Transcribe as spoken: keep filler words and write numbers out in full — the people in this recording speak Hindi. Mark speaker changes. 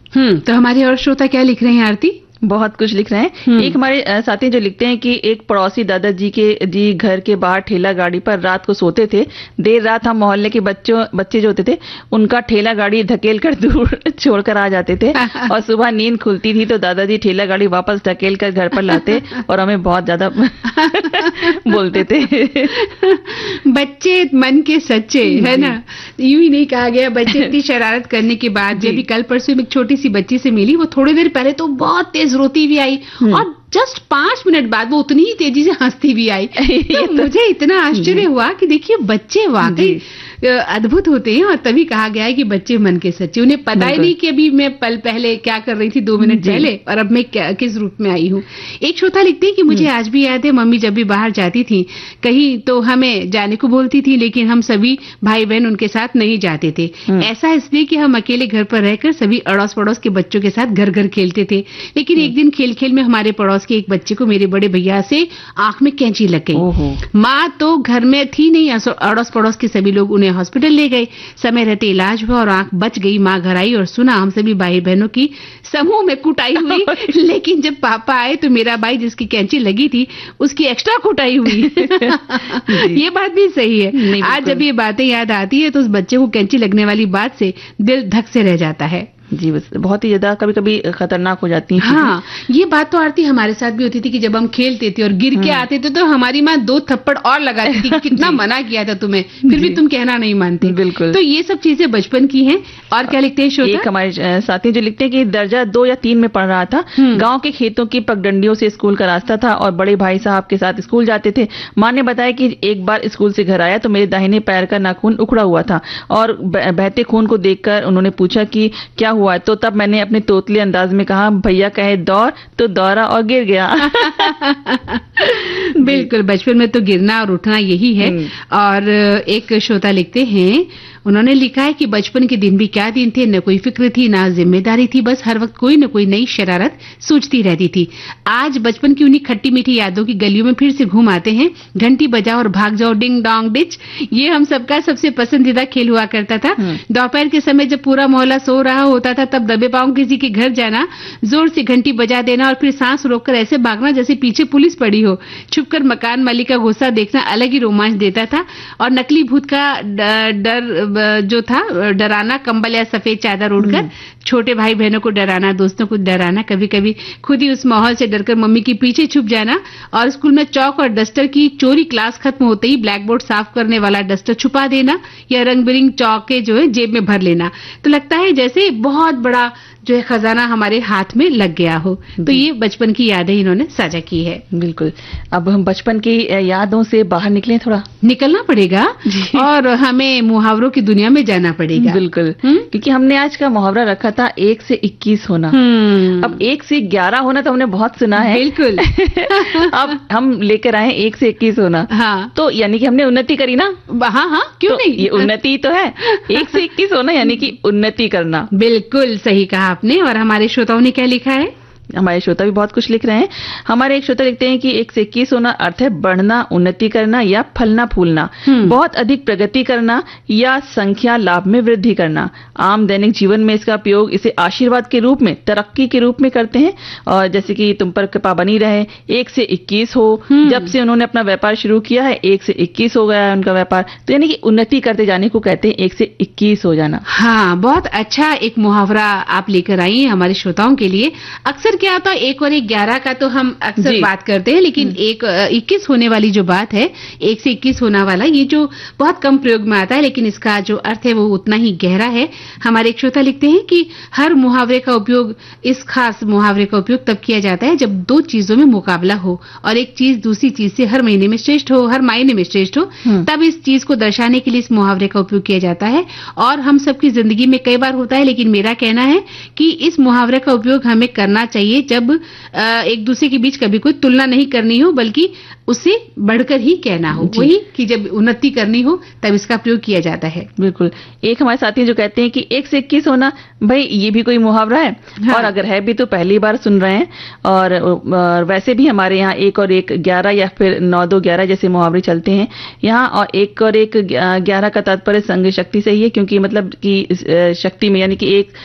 Speaker 1: हम्म तो हमारे और श्रोता क्या लिख रहे हैं आरती?
Speaker 2: बहुत कुछ लिख रहे हैं। एक हमारे अ, साथी जो लिखते हैं कि एक पड़ोसी दादाजी के जी घर के बाहर ठेला गाड़ी पर रात को सोते थे। देर रात हम मोहल्ले के बच्चों बच्चे जो होते थे उनका ठेला गाड़ी धकेल कर दूर छोड़कर आ जाते थे और सुबह नींद खुलती थी तो दादाजी ठेला गाड़ी वापस धकेल कर घर पर लाते और हमें बहुत ज्यादा बोलते थे।
Speaker 1: बच्चे मन के सच्चे, है ना? यूं ही नहीं कहा गया। बच्चे इतनी शरारत करने के बाद जब भी कल परसों में एक छोटी सी बच्ची से मिली, वो थोड़ी देर पहले तो बहुत तेज रोती भी आई और जस्ट पांच मिनट बाद वो उतनी ही तेजी से हंसती भी आई। तो मुझे इतना आश्चर्य हुआ कि देखिए बच्चे वाकई अद्भुत होते हैं और तभी कहा गया है कि बच्चे मन के सच्चे। उन्हें पता ही नहीं कि अभी मैं पल पहले क्या कर रही थी दो मिनट पहले और अब मैं क्या, किस रूप में आई हूँ। एक श्रोता लिखते हैं कि मुझे आज भी याद है मम्मी जब भी बाहर जाती थी कहीं तो हमें जाने को बोलती थी, लेकिन हम सभी भाई बहन उनके साथ नहीं जाते थे। ऐसा इसलिए कि हम अकेले घर पर रहकर सभी अड़ोस पड़ोस के बच्चों के साथ घर घर खेलते थे। लेकिन एक दिन खेल खेल में हमारे पड़ोस के एक बच्चे को मेरे बड़े भैया से आंख में कैंची लग गई। माँ तो घर में थी नहीं, अड़ोस पड़ोस के सभी लोग उन्हें हॉस्पिटल ले गए। समय रहते इलाज हुआ और आंख बच गई। माँ घर आई और सुना हम सभी भाई बहनों की समूह में कुटाई हुई। लेकिन जब पापा आए तो मेरा भाई जिसकी कैंची लगी थी उसकी एक्स्ट्रा कुटाई हुई। ये बात भी सही है। आज जब ये बातें याद आती है तो उस बच्चे को कैंची लगने वाली बात से दिल धक से रह जाता है।
Speaker 2: जी बस बहुत ही ज्यादा कभी कभी खतरनाक हो जाती है।
Speaker 1: हाँ, ये बात तो आरती हमारे साथ भी होती थी कि जब हम खेलते थे और गिर के आते थे तो हमारी माँ दो थप्पड़ और लगाती थी। कितना मना किया था तुम्हें, फिर भी तुम कहना नहीं मानते।
Speaker 2: बिल्कुल।
Speaker 1: तो ये सब चीजें बचपन की हैं। और क्या लिखते हैं श्रोता?
Speaker 2: एक हमारे साथी जो लिखते हैं कि दर्जा दो या तीन में पढ़ रहा था, गाँव के खेतों की पगडंडियों से स्कूल का रास्ता था और बड़े भाई साहब के साथ स्कूल जाते थे। माँ ने बताया कि एक बार स्कूल से घर आया तो मेरे दाहिने पैर का नाखून उखड़ा हुआ था और बहते खून को देखकर उन्होंने पूछा कि क्या हुआ है, तो तब मैंने अपने तोतले अंदाज में कहा भैया कहे दौड़, तो दौड़ा और गिर गया।
Speaker 1: बिल्कुल, बचपन में तो गिरना और उठना यही है। और एक श्रोता लिखते हैं, उन्होंने लिखा है कि बचपन के दिन भी क्या दिन थे, न कोई फिक्र थी ना जिम्मेदारी थी, बस हर वक्त कोई न कोई नई शरारत सूझती रहती थी। आज बचपन की उन्हीं खट्टी मीठी यादों की गलियों में फिर से घूम आते हैं। घंटी बजाओ और भाग जाओ, डिंग डोंग डिच, ये हम सबका सबसे पसंदीदा खेल हुआ करता था। दोपहर के समय जब पूरा मोहल्ला सो रहा होता था तब दबे पांव किसी के घर जाना, जोर से घंटी बजा देना और फिर सांस रोककर ऐसे भागना जैसे पीछे पुलिस पड़ी हो। छुपकर मकान मालिक का गुस्सा देखना अलग ही रोमांच देता था। और नकली भूत का डर जो था, डराना, कंबल या सफेद चादर ओढ़कर छोटे भाई बहनों को डराना, दोस्तों को डराना, कभी कभी खुद ही उस माहौल से डरकर मम्मी के पीछे छुप जाना। और स्कूल में चौक और डस्टर की चोरी, क्लास खत्म होते ही ब्लैक बोर्ड साफ करने वाला डस्टर छुपा देना या रंग बिरंग चौक के जो है जेब में भर लेना। तो लगता है जैसे बहुत बड़ा जो है खजाना हमारे हाथ में लग गया हो। तो ये बचपन की यादें इन्होंने साझा की है।
Speaker 2: बिल्कुल। अब हम बचपन की यादों से बाहर निकलें, थोड़ा
Speaker 1: निकलना पड़ेगा और हमें मुहावरों की दुनिया में जाना पड़ेगा।
Speaker 2: बिल्कुल, क्योंकि हमने आज का मुहावरा रखा था एक से इक्कीस होना। अब एक से ग्यारह होना तो हमने बहुत सुना है।
Speaker 1: बिल्कुल।
Speaker 2: अब हम लेकर आए एक से इक्कीस होना।
Speaker 1: हाँ,
Speaker 2: तो यानी कि हमने उन्नति करी ना।
Speaker 1: हाँ हाँ, क्यों
Speaker 2: तो
Speaker 1: नहीं,
Speaker 2: ये उन्नति तो है। एक से इक्कीस होना यानी कि उन्नति करना।
Speaker 1: बिल्कुल सही कहा आपने। और हमारे श्रोताओं ने क्या लिखा है?
Speaker 2: हमारे श्रोता भी बहुत कुछ लिख रहे हैं। हमारे एक श्रोता लिखते हैं कि एक से इक्कीस होना अर्थ है बढ़ना, उन्नति करना या फलना फूलना, बहुत अधिक प्रगति करना या संख्या लाभ में वृद्धि करना। आम दैनिक जीवन में इसका उपयोग इसे आशीर्वाद के रूप में, तरक्की के रूप में करते हैं। और जैसे कि तुम पर कृपा बनी रहे, एक से इक्कीस हो। जब से उन्होंने अपना व्यापार शुरू किया है एक से इक्कीस हो गया है उनका व्यापार। तो यानी कि उन्नति करते जाने को कहते हैं एक से इक्कीस हो जाना।
Speaker 1: हाँ, बहुत अच्छा एक मुहावरा आप लेकर आई हैं हमारे श्रोताओं के लिए। अक्सर क्या होता है, एक और एक ग्यारह का तो हम अक्सर बात करते हैं, लेकिन एक इक्कीस होने वाली जो बात है, एक से इक्कीस होना वाला, ये जो बहुत कम प्रयोग में आता है, लेकिन इसका जो अर्थ है वो उतना ही गहरा है। हमारे एक श्रोता लिखते हैं कि हर मुहावरे का उपयोग, इस खास मुहावरे का उपयोग तब किया जाता है जब दो चीजों में मुकाबला हो और एक चीज दूसरी चीज से हर महीने में श्रेष्ठ हो, हर मायने में श्रेष्ठ हो, तब इस चीज को दर्शाने के लिए इस मुहावरे का उपयोग किया जाता है। और हम सबकी जिंदगी में कई बार होता है, लेकिन मेरा कहना है कि इस मुहावरे का उपयोग हमें करना चाहिए जब एक दूसरे के बीच कभी कोई तुलना नहीं करनी हो, बल्कि उससे बढ़कर ही कहना हो। वही कि जब उन्नति करनी हो तब इसका प्रयोग किया जाता है।
Speaker 2: बिल्कुल। एक हमारे साथी जो कहते हैं कि एक से इक्कीस होना, भाई ये भी कोई मुहावरा है? हाँ। और अगर है भी तो पहली बार सुन रहे हैं। और, और वैसे भी हमारे यहाँ एक और एक ग्यारह या फिर नौ दो ग्यारह जैसे मुहावरे चलते हैं यहाँ। और एक और एक ग्यारह का तात्पर्य संग शक्ति से ही है, क्योंकि मतलब कि शक्ति में यानी कि एक